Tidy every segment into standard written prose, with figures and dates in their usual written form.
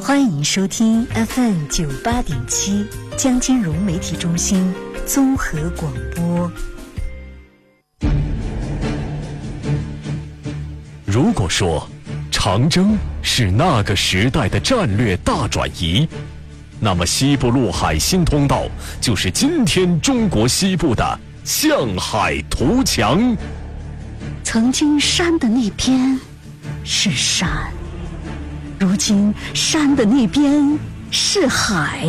欢迎收听 FM98.7 江金融媒体中心综合广播。 如果说长征是那个时代的战略大转移，那么西部陆海新通道就是今天中国西部的向海图强。 曾经山的那边是山，如今山的那边是海。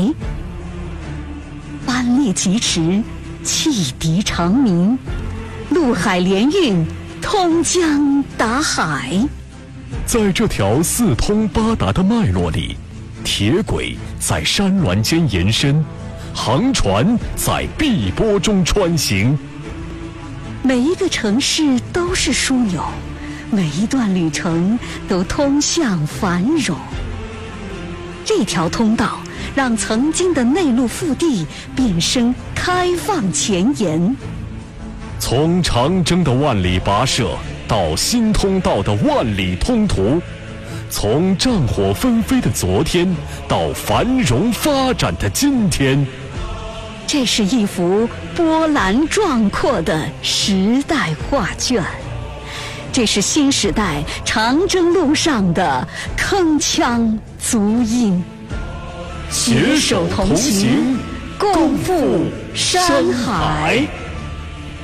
班列疾驰，汽笛长鸣，陆海联运，通江达海。 在这条四通八达的脉络里，铁轨在山峦间延伸，航船在碧波中穿行。 每一个城市都是枢纽，每一段旅程都通向繁荣。这条通道让曾经的内陆腹地变身开放前沿。 从长征的万里跋涉到新通道的万里通途，从战火纷飞的昨天到繁荣发展的今天， 这是一幅波澜壮阔的时代画卷，这是新时代长征路上的铿锵足音。 携手同行，共赴山海。